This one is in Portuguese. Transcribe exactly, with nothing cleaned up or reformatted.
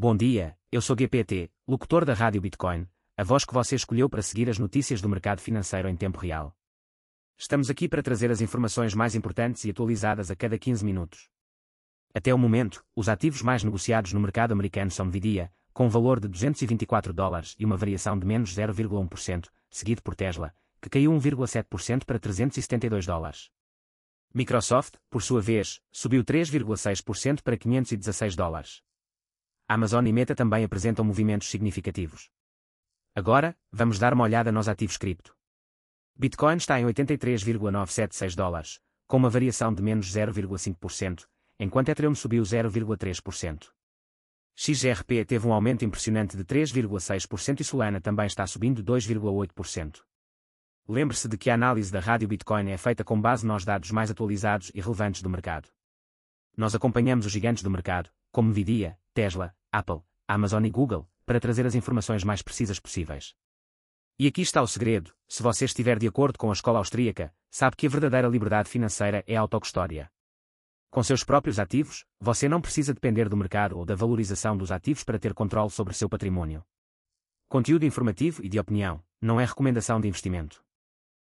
Bom dia, eu sou G P T, locutor da Rádio Bitcoin, a voz que você escolheu para seguir as notícias do mercado financeiro em tempo real. Estamos aqui para trazer as informações mais importantes e atualizadas a cada quinze minutos. Até o momento, os ativos mais negociados no mercado americano são Nvidia, com um valor de duzentos e vinte e quatro dólares e uma variação de menos zero vírgula um por cento, seguido por Tesla, que caiu um vírgula sete por cento para trezentos e setenta e dois dólares. Microsoft, por sua vez, subiu três vírgula seis por cento para quinhentos e dezasseis dólares. Amazon e Meta também apresentam movimentos significativos. Agora, vamos dar uma olhada nos ativos cripto. Bitcoin está em oitenta e três vírgula novecentos e setenta e seis dólares, com uma variação de menos zero vírgula cinco por cento, enquanto Ethereum subiu zero vírgula três por cento. X R P teve um aumento impressionante de três vírgula seis por cento e Solana também está subindo dois vírgula oito por cento. Lembre-se de que a análise da Rádio Bitcoin é feita com base nos dados mais atualizados e relevantes do mercado. Nós acompanhamos os gigantes do mercado, como Nvidia, Tesla, Apple, Amazon e Google, para trazer as informações mais precisas possíveis. E aqui está o segredo: se você estiver de acordo com a escola austríaca, sabe que a verdadeira liberdade financeira é a autocustódia. Com seus próprios ativos, você não precisa depender do mercado ou da valorização dos ativos para ter controle sobre seu patrimônio. Conteúdo informativo e de opinião, não é recomendação de investimento.